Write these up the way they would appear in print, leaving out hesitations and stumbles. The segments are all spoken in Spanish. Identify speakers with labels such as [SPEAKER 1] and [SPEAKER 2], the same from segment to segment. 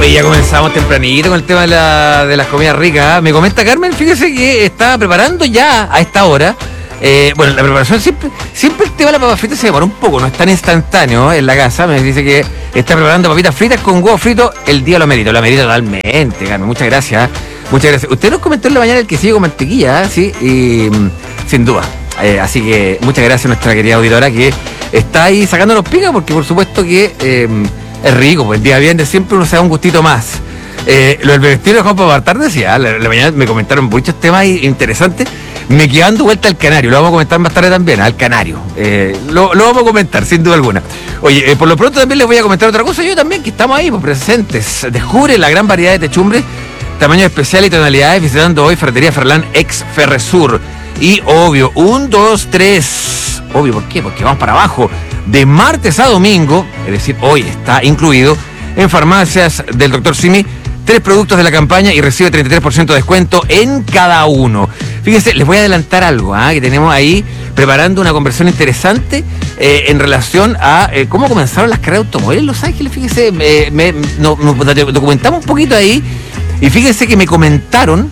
[SPEAKER 1] Oye, ya comenzamos tempranito con el tema de las comidas ricas. Me comenta Carmen, fíjese que está preparando ya a esta hora. Bueno, la preparación siempre el tema de la papa frita se demora un poco, no es tan instantáneo en la casa. Me dice que está preparando papitas fritas con huevo frito, el día lo merito totalmente, Carmen, muchas gracias. Muchas gracias. Usted nos comentó en la mañana el quesillo con mantequilla, ¿sí? Y sin duda. Así que muchas gracias a nuestra querida auditora que está ahí sacándonos pica, porque por supuesto que es rico, pues el día viernes siempre uno se da un gustito más. Lo del vestido de Juan Papartar decía, la mañana me comentaron muchos temas interesantes. Me quedé dando vuelta al canario, lo vamos a comentar más tarde también, al canario. Lo vamos a comentar, sin duda alguna. Oye, por lo pronto también les voy a comentar otra cosa, yo también, que estamos ahí, pues, presentes. Descubre la gran variedad de techumbres, tamaños especiales y tonalidades, visitando hoy Ferretería Ferlán ex Ferresur. Y obvio, 1, 2, 3. Obvio, ¿por qué? Porque vamos para abajo. De martes a domingo, es decir, hoy está incluido, en farmacias del Dr. Simi, 3 productos de la campaña y recibe 33% de descuento en cada uno. Fíjense, les voy a adelantar algo, que tenemos ahí preparando una conversión interesante en relación a cómo comenzaron las carreras de automóviles en Los Ángeles. Fíjense, nos documentamos un poquito ahí y fíjense que me comentaron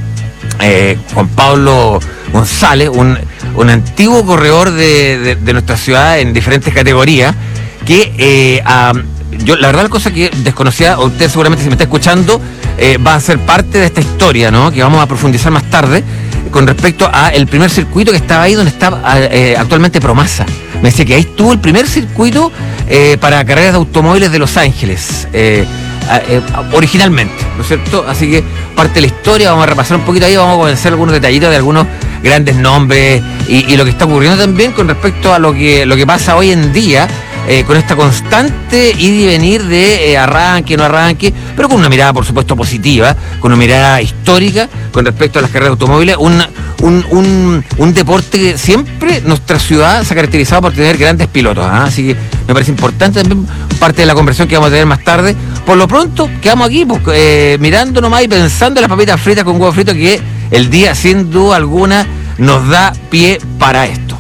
[SPEAKER 1] Juan Pablo González, un antiguo corredor de nuestra ciudad en diferentes categorías, que yo la verdad la cosa que desconocía, usted seguramente si me está escuchando va a ser parte de esta historia, ¿no? Que vamos a profundizar más tarde con respecto a el primer circuito que estaba ahí donde estaba actualmente Promasa. Me decía que ahí estuvo el primer circuito para carreras de automóviles de Los Ángeles, originalmente, ¿no es cierto? Así que parte de la historia, vamos a repasar un poquito ahí, vamos a conocer algunos detallitos de algunos grandes nombres y lo que está ocurriendo también con respecto a lo que pasa hoy en día, con esta constante ir y venir de arranque, no arranque, pero con una mirada por supuesto positiva, con una mirada histórica con respecto a las carreras de automóviles, un deporte que siempre nuestra ciudad se ha caracterizado por tener grandes pilotos, así que me parece importante también parte de la conversación que vamos a tener más tarde. Por lo pronto quedamos aquí pues, mirando nomás y pensando en las papitas fritas con huevo frito, que el día sin duda alguna nos da pie para esto.